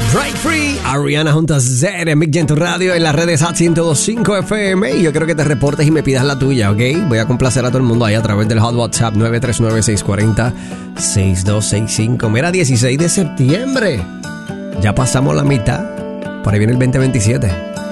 Break Free, Ariana junto a Zed en Big Gen, tu radio, en las redes Hot 102.5 FM. Y yo quiero que te reportes y me pidas la tuya, ¿ok? Voy a complacer a todo el mundo ahí a través del Hot WhatsApp 939-640-6265. Mira, 16 de septiembre. Ya pasamos la mitad. Por ahí viene el 2027.